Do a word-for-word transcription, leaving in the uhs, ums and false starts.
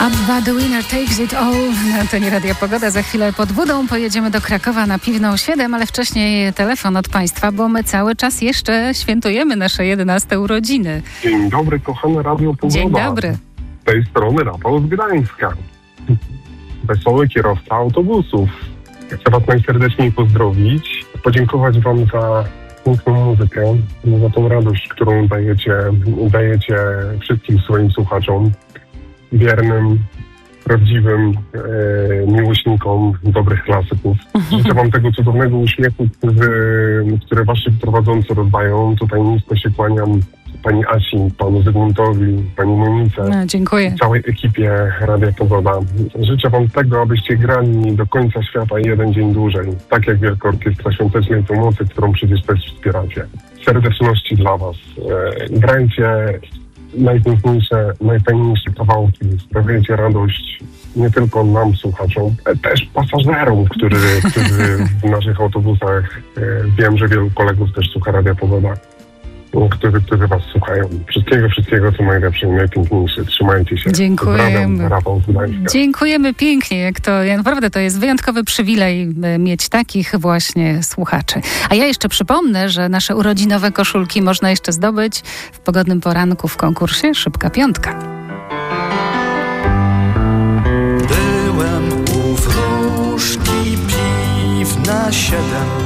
Abba, The Winner Takes It All. Na antenie Radia Pogoda. Za chwilę pod Budą pojedziemy do Krakowa na Piwną siedem, ale wcześniej telefon od Państwa, bo my cały czas jeszcze świętujemy nasze jedenaste urodziny. Dzień dobry, kochane Radio Pogoda. Dzień dobry. Z tej strony Rafał z Gdańska. Wesoły kierowca autobusów. Chcę Was najserdeczniej pozdrowić, podziękować Wam za piękną muzykę, za tą radość, którą dajecie, dajecie wszystkim swoim słuchaczom, wiernym, prawdziwym e, miłośnikom dobrych klasyków. Życzę Wam tego cudownego uśmiechu, który, który Wasi prowadzący rozdają. Tutaj nisko się kłaniam pani Asi, panu Zygmuntowi, pani Monice, no, dziękuję. Całej ekipie Radia Pogoda. Życzę Wam tego, abyście grali do końca świata jeden dzień dłużej. Tak jak Wielka Orkiestra Świątecznej Pomocy, którą przecież też wspieracie. Serdeczności dla Was. E, grajcie najpiękniejsze, najfajniejsze kawałki. Sprawiajcie radość nie tylko nam, słuchaczom, ale też pasażerom, którzy, którzy w naszych autobusach, e, wiem, że wielu kolegów też słucha Radia Pogoda, Którzy, którzy Was słuchają. Wszystkiego, wszystkiego, co najlepsze i najpiękniejsze. Trzymajcie się. Dziękujemy. Rafał z Gdańska. Dziękujemy pięknie. Jak to, naprawdę to jest wyjątkowy przywilej mieć takich właśnie słuchaczy. A ja jeszcze przypomnę, że nasze urodzinowe koszulki można jeszcze zdobyć w pogodnym poranku w konkursie Szybka Piątka. Byłem u wróżki Piwna siedem.